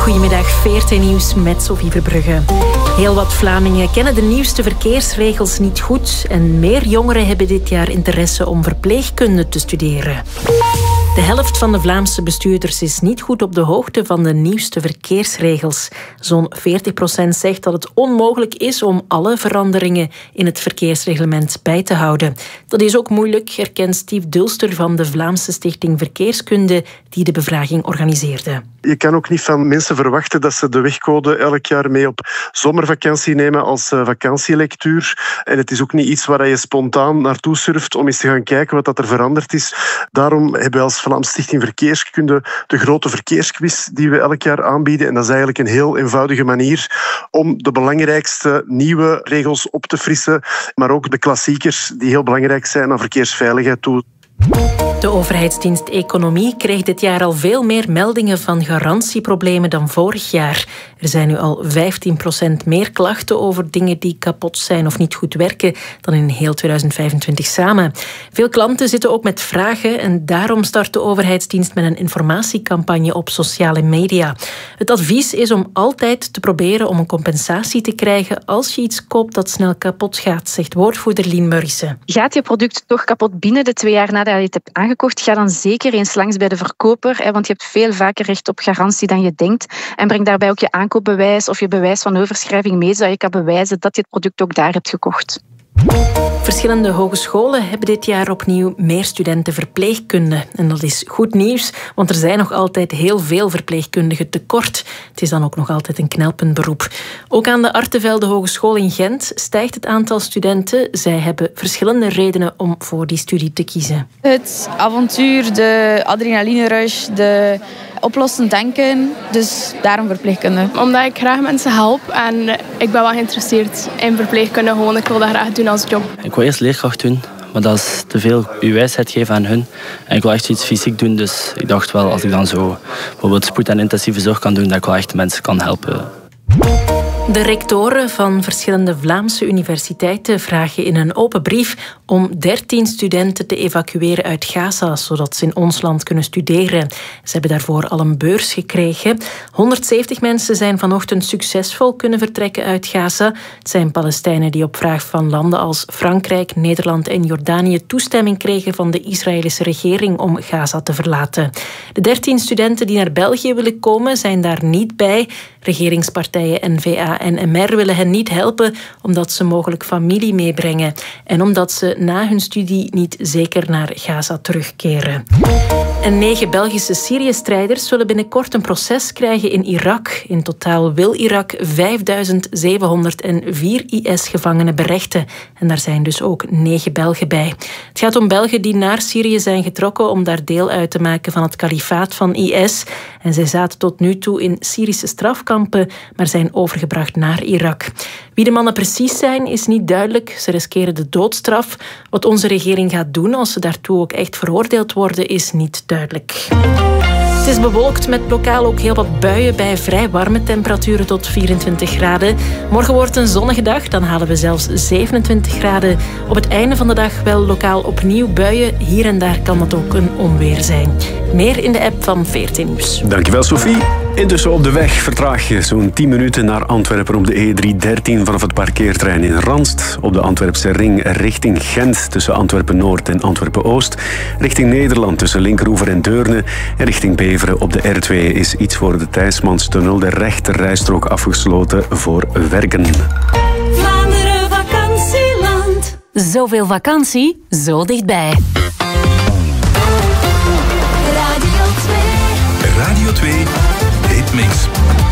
Goedemiddag, VRT Nieuws met Sophie Verbrugge. Heel wat Vlamingen kennen de nieuwste verkeersregels niet goed en meer jongeren hebben dit jaar interesse om verpleegkunde te studeren. De helft van de Vlaamse bestuurders is niet goed op de hoogte van de nieuwste verkeersregels. Zo'n 40% zegt dat het onmogelijk is om alle veranderingen in het verkeersreglement bij te houden. Dat is ook moeilijk, erkent Steve Dulster van de Vlaamse Stichting Verkeerskunde, die de bevraging organiseerde. Je kan ook niet van mensen verwachten dat ze de wegcode elk jaar mee op zomervakantie nemen als vakantielectuur. En het is ook niet iets waar je spontaan naartoe surft om eens te gaan kijken wat er veranderd is. Daarom hebben wij als Vlaamse Stichting Verkeerskunde de grote verkeersquiz die we elk jaar aanbieden. En dat is eigenlijk een heel eenvoudige manier om de belangrijkste nieuwe regels op te frissen, maar ook de klassiekers die heel belangrijk zijn aan verkeersveiligheid toe. De overheidsdienst Economie kreeg dit jaar al veel meer meldingen van garantieproblemen dan vorig jaar. Er zijn nu al 15% meer klachten over dingen die kapot zijn of niet goed werken dan in heel 2025 samen. Veel klanten zitten ook met vragen en daarom start de overheidsdienst met een informatiecampagne op sociale media. Het advies is om altijd te proberen om een compensatie te krijgen als je iets koopt dat snel kapot gaat, zegt woordvoerder Lien Murissen. Gaat je product toch kapot binnen de 2 jaar nadat je het hebt aangekocht, ga dan zeker eens langs bij de verkoper, want je hebt veel vaker recht op garantie dan je denkt. En breng daarbij ook je aankoopbewijs of je bewijs van overschrijving mee, zodat je kan bewijzen dat je het product ook daar hebt gekocht. Verschillende hogescholen hebben dit jaar opnieuw meer studenten verpleegkunde. En dat is goed nieuws, want er zijn nog altijd heel veel verpleegkundigen tekort. Het is dan ook nog altijd een knelpuntberoep. Ook aan de Artevelde Hogeschool in Gent stijgt het aantal studenten. Zij hebben verschillende redenen om voor die studie te kiezen. Het avontuur, de adrenalinerush, de oplossend denken, dus daarom verpleegkunde. Omdat ik graag mensen help en ik ben wel geïnteresseerd in verpleegkunde. Gewoon, ik wil dat graag doen als job. Ik wil eerst leerkracht doen, maar dat is te veel uw wijsheid geven aan hun. En ik wil echt iets fysiek doen, dus ik dacht wel, als ik dan zo bijvoorbeeld spoed- en intensieve zorg kan doen, dat ik wel echt mensen kan helpen. De rectoren van verschillende Vlaamse universiteiten vragen in een open brief om 13 studenten te evacueren uit Gaza, zodat ze in ons land kunnen studeren. Ze hebben daarvoor al een beurs gekregen. 170 mensen zijn vanochtend succesvol kunnen vertrekken uit Gaza. Het zijn Palestijnen die op vraag van landen als Frankrijk, Nederland en Jordanië toestemming kregen van de Israëlische regering om Gaza te verlaten. De 13 studenten die naar België willen komen zijn daar niet bij. Regeringspartijen N-VA en MR willen hen niet helpen omdat ze mogelijk familie meebrengen en omdat ze na hun studie niet zeker naar Gaza terugkeren. En 9 Belgische Syrië-strijders zullen binnenkort een proces krijgen in Irak. In totaal wil Irak 5.704 IS-gevangenen berechten. En daar zijn dus ook 9 Belgen bij. Het gaat om Belgen die naar Syrië zijn getrokken om daar deel uit te maken van het kalifaat van IS. En zij zaten tot nu toe in Syrische strafkampen, maar zijn overgebracht naar Irak. Wie de mannen precies zijn, is niet duidelijk. Ze riskeren de doodstraf. Wat onze regering gaat doen als ze daartoe ook echt veroordeeld worden, is niet duidelijk. Het is bewolkt met lokaal ook heel wat buien bij vrij warme temperaturen tot 24 graden. Morgen wordt een zonnige dag, dan halen we zelfs 27 graden. Op het einde van de dag wel lokaal opnieuw buien. Hier en daar kan dat ook een onweer zijn. Meer in de app van VRT Nieuws. Dankjewel, Sophie. Intussen op de weg vertraag je zo'n 10 minuten naar Antwerpen op de E313 vanaf het parkeerterrein in Ranst. Op de Antwerpse ring richting Gent tussen Antwerpen-Noord en Antwerpen-Oost. Richting Nederland tussen Linkeroever en Deurne. En richting Beveren op de R2 is iets voor de Thijsmanstunnel de rechter rijstrook afgesloten voor werken. Vlaanderen vakantieland. Zoveel vakantie, zo dichtbij. Radio 2 Hitmix.